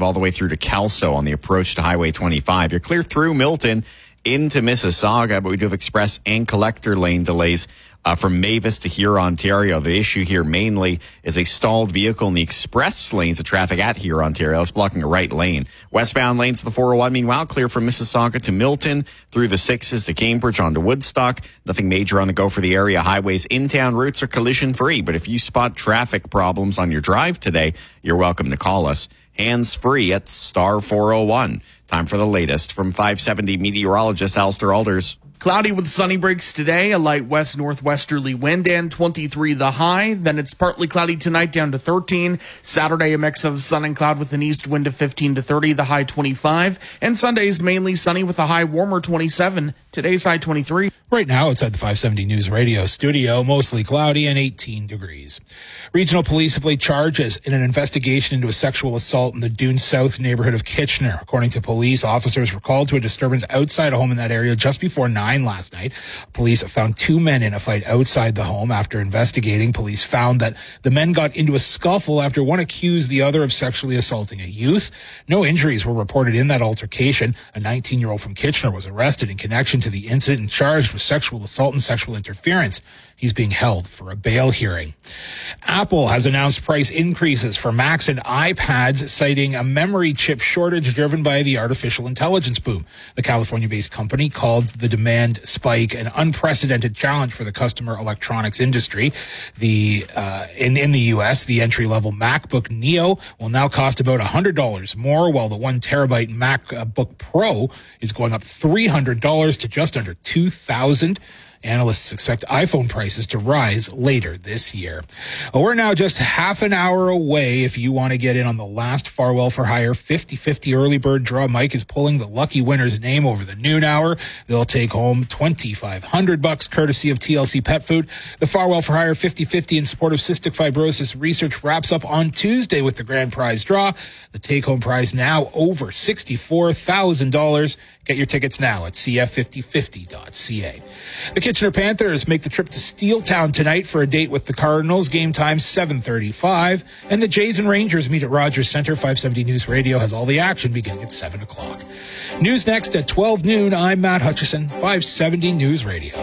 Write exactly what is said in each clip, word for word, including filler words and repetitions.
all the way through to Kelso on the approach to Highway twenty-five. You're clear through Milton into Mississauga, but we do have express and collector lane delays uh, from Mavis to here, Ontario. The issue here mainly is a stalled vehicle in the express lanes of traffic at here, Ontario. It's blocking a right lane. Westbound lanes of the four oh one, meanwhile, clear from Mississauga to Milton, through the sixes to Cambridge, on to Woodstock. Nothing major on the go for the area. Highways in-town routes are collision-free, but if you spot traffic problems on your drive today, you're welcome to call us. Hands-free at star four oh one. Time for the latest from five seventy meteorologist Alistair Alders. Cloudy with sunny breaks today, a light west northwesterly wind, and twenty-three the high. Then it's partly cloudy tonight, down to thirteen. Saturday, a mix of sun and cloud with an east wind of fifteen to thirty, the high twenty-five. And Sunday's mainly sunny with a high warmer twenty-seven. Today's high twenty-three. Right now, outside the five seventy News Radio studio, mostly cloudy and eighteen degrees. Regional police have laid charges in an investigation into a sexual assault in the Dune South neighborhood of Kitchener. According to police, officers were called to a disturbance outside a home in that area just before nine last night. Police found two men in a fight outside the home. After investigating, police found that the men got into a scuffle after one accused the other of sexually assaulting a youth. No injuries were reported in that altercation. A nineteen-year-old from Kitchener was arrested in connection to the incident and charged with sexual assault and sexual interference. He's being held for a bail hearing. Apple has announced price increases for Macs and iPads, citing a memory chip shortage driven by the artificial intelligence boom. The California-based company called the demand spike an unprecedented challenge for the customer electronics industry. The uh, in, in the U S, the entry-level MacBook Neo will now cost about one hundred dollars more, while the one terabyte MacBook Pro is going up three hundred dollars to just under two thousand dollars. Analysts expect iPhone prices to rise later this year. We're now just half an hour away if you want to get in on the last Farwell for Hire fifty fifty early bird draw. Mike is pulling the lucky winner's name over the noon hour. They'll take home twenty-five hundred bucks courtesy of T L C Pet Food. The Farwell for Hire fifty fifty in support of cystic fibrosis research wraps up on Tuesday with the grand prize draw. The take-home prize now over sixty-four thousand dollars. Get your tickets now at c f fifty fifty dot c a. The Kitchener Panthers make the trip to Steeltown tonight for a date with the Cardinals. Game time seven thirty-five. And the Jays and Rangers meet at Rogers Centre. five seventy News Radio has all the action beginning at seven o'clock. News next at twelve noon. I'm Matt Hutchison, five seventy News Radio.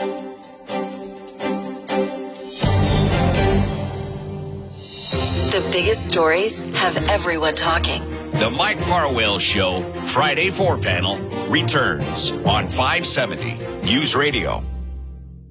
The biggest stories have everyone talking. The Mike Farwell Show, Friday four panel, returns on five seventy News Radio.